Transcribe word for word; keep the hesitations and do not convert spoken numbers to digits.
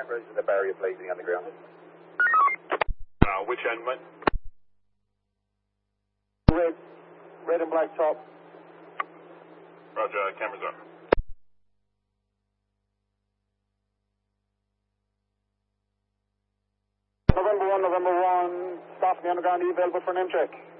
Roger, the barrier blazing on the ground. Uh, which end, mate? Red, red and black top. Roger, cameras up. November one, November one, stop the underground, E available for name check.